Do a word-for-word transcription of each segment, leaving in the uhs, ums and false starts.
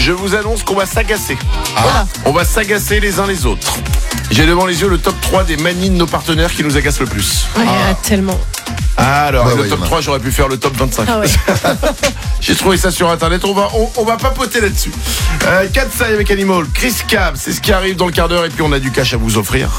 je vous annonce qu'on va s'agacer. Ah. On va s'agacer les uns les autres. J'ai devant les yeux le top trois des manies de nos partenaires qui nous agacent le plus. Ouais, ah. tellement. Alors, bah, le ouais, top bah. trois, j'aurais pu faire le top vingt-cinq. Ah ouais. J'ai trouvé ça sur internet, on va, on, on va papoter là-dessus. Euh, Katsai avec Animal, Chris Cab, c'est ce qui arrive dans le quart d'heure et puis on a du cash à vous offrir.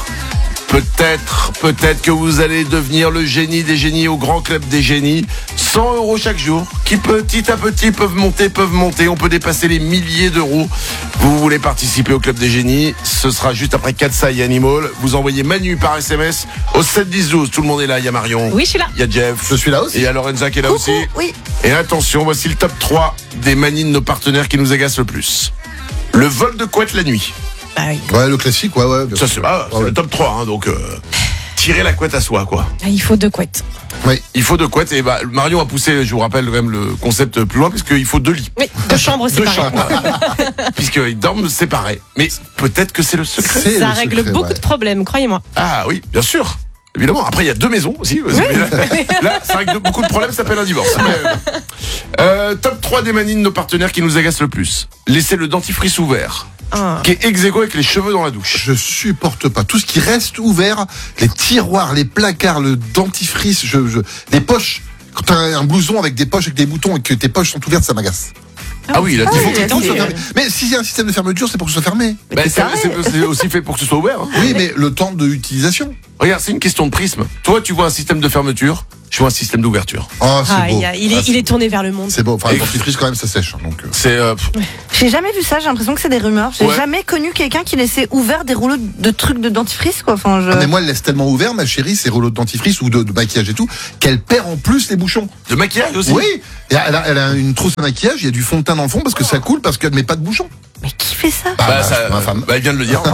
Peut-être, peut-être que vous allez devenir le génie des génies au grand club des génies. cent euros chaque jour, qui petit à petit peuvent monter, peuvent monter. On peut dépasser les milliers d'euros. Vous voulez participer au club des génies? Ce sera juste après Katsai et Animal. Vous envoyez Manu par S M S au sept dix douze. Tout le monde est là. Il y a Marion. Oui, je suis là. Il y a Jeff. Je suis là aussi. Et il y a Lorenza qui est là Coucou, aussi. oui. Et attention, voici le top trois des manies de nos partenaires qui nous agacent le plus. Le vol de couette la nuit. Bah oui. Ouais, le classique, ouais, ouais. bien Ça, sûr. c'est, ah, c'est Ouais. le top trois, hein, donc euh, tirer la couette à soi, quoi. Ah, il faut deux couettes. Oui. Il faut deux couettes, et bah, Marion a poussé, je vous rappelle quand même le concept plus loin, puisqu'il faut deux lits. Oui, deux chambres Deux séparées. chambres. Puisqu'ils dorment séparés. Mais peut-être que c'est le secret. C'est Ça le règle secret, beaucoup ouais. de problèmes, croyez-moi. Ah oui, bien sûr. Évidemment. Après, il y a deux maisons aussi. Mais Là, là, ça règle beaucoup de problèmes, ça s'appelle un divorce. Mais, euh, top trois des manies de nos partenaires qui nous agacent le plus. Laisser le dentifrice ouvert, Ah. qui est ex aequo avec les cheveux dans la douche. Je supporte pas. Tout ce qui reste ouvert, les tiroirs, les placards, le dentifrice, je, je, les poches. Quand t'as un blouson avec des poches, avec des boutons et que tes poches sont ouvertes, ça m'agace. Ah oui, là, Ah il faut oui, que là, tout c'est- soit Fermé. fermé. Mais s'il y a un système de fermeture, c'est pour que ce soit fermé. Bah, c'est, carré. c'est- c'est aussi fait pour que ce soit ouvert. hein. Oui, mais le temps de utilisation. Regarde, c'est une question de prisme. Toi, tu vois un système de fermeture, je vois un système d'ouverture. Oh, c'est Ah, beau. il, y a- il est, Ah, il est tourné vers le monde. C'est beau. Enfin, Et- le dentifrice, quand même, ça sèche. hein, Donc, euh. C'est euh, pff, J'ai jamais vu ça, j'ai l'impression que c'est des rumeurs. J'ai Ouais. jamais connu quelqu'un qui laissait ouvert des rouleaux de trucs de dentifrice, quoi. Enfin, je... Ah, mais moi, elle laisse tellement ouvert, ma chérie, ses rouleaux de dentifrice ou de, de maquillage et tout, qu'elle perd en plus les bouchons. de maquillage aussi. Oui. Et elle a, elle a une trousse à maquillage, il y a du fond de teint dans le fond parce que ça coule parce qu'elle met pas de bouchons. Mais qui fait ça? Ah, Bah, bah, ça, ma femme. bah, elle vient de le dire.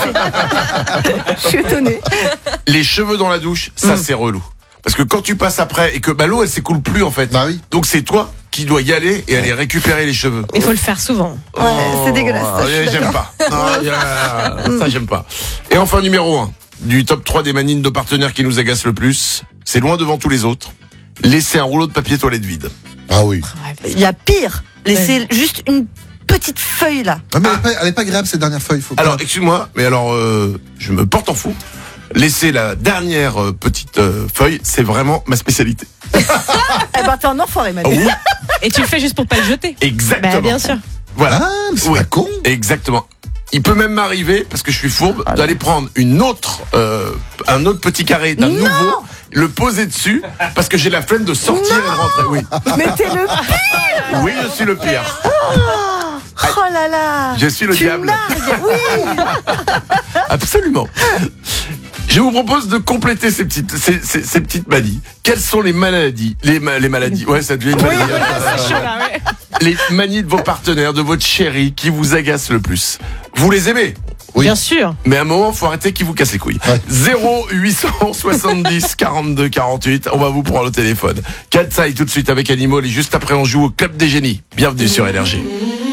Je suis étonnée. Les cheveux dans la douche, ça c'est relou. Parce que quand tu passes après et que bah, l'eau elle s'écoule plus en fait. Bah oui. Donc c'est toi qui dois y aller et aller récupérer les cheveux. Il faut le faire souvent. Ouais, c'est dégueulasse. ça, Oh, je suis j'aime d'accord. pas. Non, y a- ça j'aime pas. Et enfin numéro un du top trois des manies de nos partenaires qui nous agacent le plus, c'est loin devant tous les autres. Laisser un rouleau de papier toilette vide. Ah oui. Il y a pire. Laisser juste une petite feuille là. Ah, mais elle est pas, elle est pas agréable cette dernière feuille. Faut pas- Alors excuse-moi, mais alors euh, je me porte en fou. Laisser la dernière euh, petite euh, feuille, c'est vraiment ma spécialité. Eh ben, t'es un enfoiré, Manu. Oui, Et tu le fais juste pour pas le jeter. exactement. Bah, bien sûr. Voilà. Ah, mais c'est Oui. pas con. Exactement. Il peut même m'arriver, parce que je suis fourbe, d'aller prendre une autre, euh, un autre petit carré d'un nouveau, le poser dessus, parce que j'ai la flemme de sortir et de rentrer. Oui, Mais t'es le pire. oui, je suis le pire. Oh là là. Je suis le Tu diable. nargues, oui. Absolument. Je vous propose de compléter ces petites, ces, ces, ces petites manies. Quelles sont les maladies, les, ma- les maladies, ouais, ça devient une maladie. C'est chaud, là, ouais. Les manies de vos partenaires, de votre chérie, qui vous agacent le plus. Vous les aimez, Oui. Bien sûr. mais à un moment, faut arrêter qu'ils vous cassent les couilles. Ouais. zéro huit cent soixante-dix quarante-deux quarante-huit. On va vous prendre le téléphone. Katsai tout de suite avec Animal et juste après on joue au Club des Génies. Bienvenue sur Énergie.